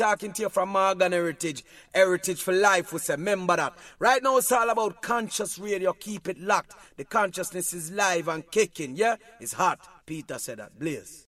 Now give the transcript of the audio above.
talking to you from Morgan Heritage. Heritage for life, we say, remember that. Right now it's all about conscious radio, keep it locked. The consciousness is live and kicking, yeah? It's hot. Peter said that. Blaze.